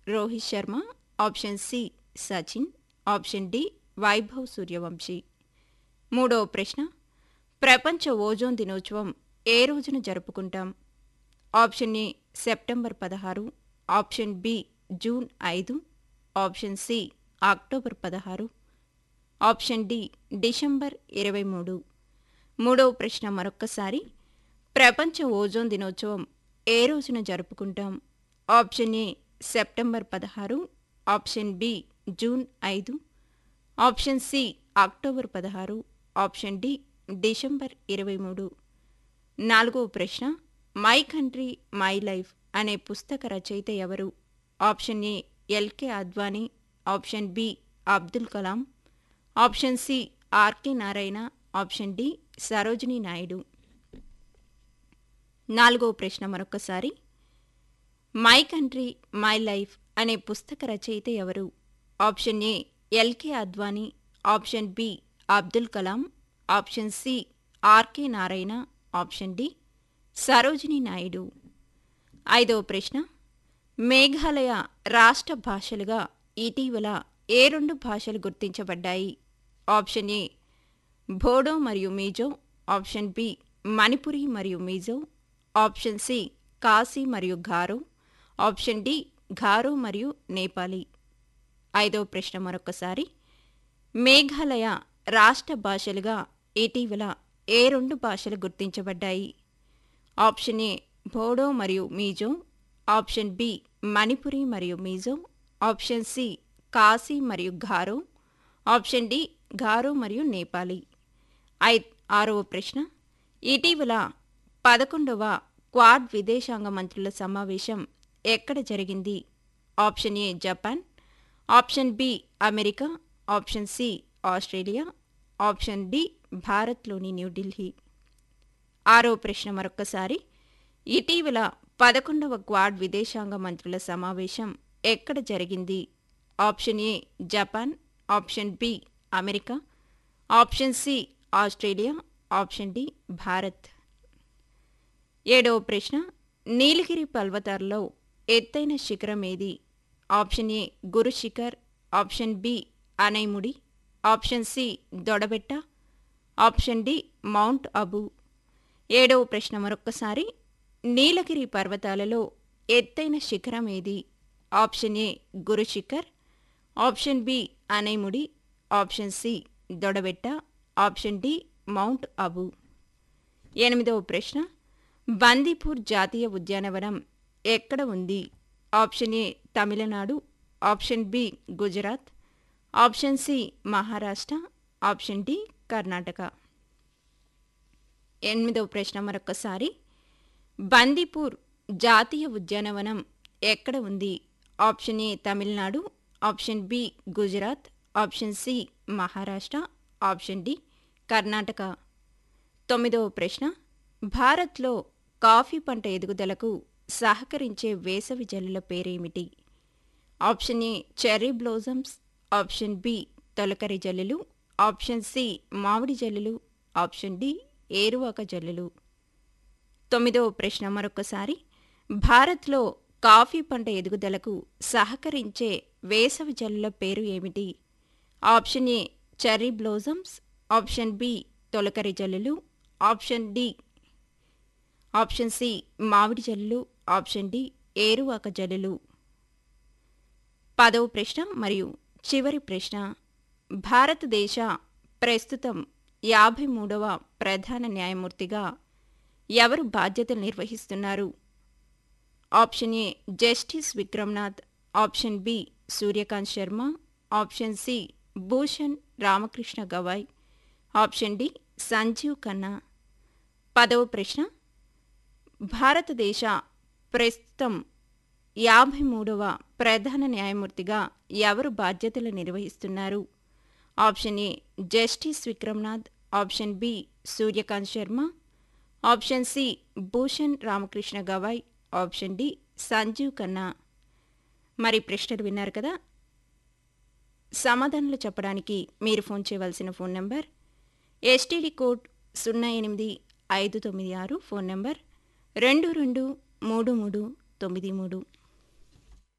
Rohit Sharma, option C Sachin, option D Vaibhav Suryavanshi. మూడవ ప్రశ్న, ప్రపంచ ఓజోన్ దినోత్సవం ఏ రోజున జరుపుకుంటాం? Option A September 16, option B June 5, option C October 16, option D December 23. మూడవ ప్రశ్న మరొక్కసారి, ప్రపంచ ఓజోన్ దినోత్సవం ఏ రోజున జరుపుకుంటాం? Option A September 16, option B June 5, option C October 16, option D December 23. నాలుగవ ప్రశ్న, మై కంట్రీ మై లైఫ్ అనే పుస్తక రచయిత ఎవరు? Option A LK Advani, option B Abdul Kalam, option C RK Narayana, option D Sarojini Naidu. నాలుగవ ప్రశ్న మరొకసారి, మై కంట్రీ మై లైఫ్ అనే పుస్తక రచయిత ఎవరు? Option A LK Advani, option B Abdul Kalam, option C RK Narayana, option D Sarojini Naidu. ఐదవ ప్రశ్న, మేఘాలయ రాష్ట్ర భాషలుగా ఇటీవల ఏ రెండు భాషలు గుర్తించబడ్డాయి? ఆప్షన్ ఏ బోడో మరియు మీజో, ఆప్షన్ బి మణిపురి మరియు మీజో, ఆప్షన్ సి కాశీ మరియు గారో, ఆప్షన్ డి గారో మరియు నేపాలీ. ఐదవ ప్రశ్న మరొకసారి, మేఘాలయ రాష్ట్ర భాషలుగా ఇటీవల ఏ రెండు భాషలు గుర్తించబడ్డాయి? ఆప్షన్ ఏ బోడో మరియు మీజో, ఆప్షన్ బి మణిపురి మరియు మీజో, ఆప్షన్ సి కాశీ మరియు గారో, ఆప్షన్ డి గారో మరియు నేపాలీ. ఆరవ ప్రశ్న, ఇటీవల 11వ క్వాడ్ విదేశాంగ మంత్రుల సమావేశం ఎక్కడ జరిగింది? Option A Japan, option B America, option C Australia, option D భారత్లోని న్యూఢిల్లీ. ఆరవ ప్రశ్న మరొక్కసారి, ఇటీవల 11వ క్వాడ్ విదేశాంగ మంత్రుల సమావేశం ఎక్కడ జరిగింది? Option A Japan, option B America, option C Australia, option D Bharat. ఏడవ ప్రశ్న, నీలగిరి పర్వతాల్లో ఎత్తైన శిఖరం ఏది? Option A Guru Shikhar, option B Anaimudi, option C Doddabetta, option D mount Abu. ఏడవ ప్రశ్న మరొక్కసారి, నీలగిరి పర్వతాలలో ఎత్తైన శిఖరం ఏది? Option A Guru Shikhar, option B Anaimudi, option C Doddabetta, option D mount Abu. ఎనిమిదవ ప్రశ్న, బందీపూర్ జాతీయ ఉద్యానవనం ఎక్కడ ఉంది? Option A Tamil Nadu, option B Gujarat, option C Maharashtra, option D Karnataka. ఎనిమిదవ ప్రశ్న మరొకసారి, బందీపూర్ జాతీయ ఉద్యానవనం ఎక్కడ ఉంది? Option A Tamil Nadu, option B Gujarat, option C Maharashtra, option D Karnataka. తొమ్మిదవ ప్రశ్న, భారత్లో కాఫీ పంట ఎదుగుదలకు సహకరించే వేసవి జల్లుల పేరేమిటి? Option A cherry blossoms, option B తొలకరి జల్లులు, ఆప్షన్ సి మామిడి జల్లులు, ఆప్షన్ డి ఏరువాక జల్లులు. తొమ్మిదవ ప్రశ్న మరొకసారి, భారత్లో కాఫీ పంట ఎదుగుదలకు సహకరించే వేసవి జల్లుల పేరు ఏమిటి? Option A cherry blossoms, option B తొలకరి జల్లులు, ఆప్షన్ సి మామిడి జల్లులు, ఆప్షన్ డి ఏరువాక జల్లులు. పదవ ప్రశ్న మరియు చివరి ప్రశ్న, భారతదేశ ప్రస్తుతం 53వ ప్రధాన న్యాయమూర్తిగా ఎవరు బాధ్యతలు నిర్వహిస్తున్నారు? Option A justice Vikram Nath, option B Surya Kant Sharma, option C Bhushan Ramakrishna Gavai, option D Sanjeev Khanna. పదవ ప్రశ్న, భారతదేశ ప్రస్తుతం 53వ ప్రధాన న్యాయమూర్తిగా ఎవరు బాధ్యతలు నిర్వహిస్తున్నారు? Option A justice Vikram Nath, option B Surya Kant Sharma, option C Bhushan Ramakrishna Gavai, option D Sanjeev Khanna. మరి ప్రశ్నలు విన్నారు కదా. సమాధానాలు చెప్పడానికి మీరు ఫోన్ చేయవలసిన phone number STD code 08596, phone number 223393.